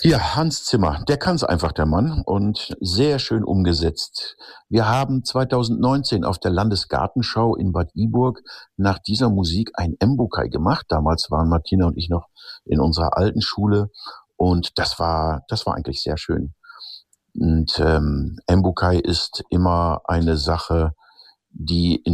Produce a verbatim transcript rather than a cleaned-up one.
Ja, Hans Zimmer, der kann's einfach, der Mann, und sehr schön umgesetzt. Wir haben zweitausendneunzehn auf der Landesgartenschau in Bad Iburg nach dieser Musik ein Embukai gemacht. Damals waren Martina und ich noch in unserer alten Schule und das war, das war eigentlich sehr schön. Und ähm, Embukai ist immer eine Sache, die in